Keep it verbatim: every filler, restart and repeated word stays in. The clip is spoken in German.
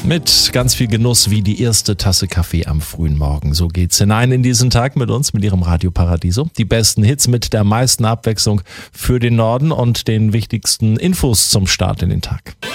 Mit ganz viel Genuss wie die erste Tasse Kaffee am frühen Morgen. So geht's hinein in diesen Tag mit uns, mit Ihrem Radio Paradiso. Die besten Hits mit der meisten Abwechslung für den Norden und den wichtigsten Infos zum Start in den Tag.